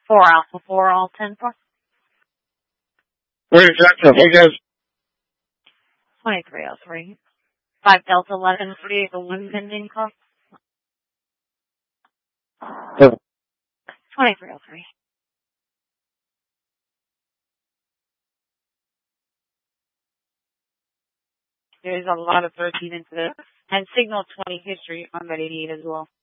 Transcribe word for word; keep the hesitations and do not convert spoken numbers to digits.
four Alpha four, all ten four. Where is that from? Hey guys. twenty-three oh three. five Delta eleven forty-eight, the one pending call. Oh. twenty-three oh three. There's a lot of thirteen into this. And signal twenty history on that eighty-eight as well.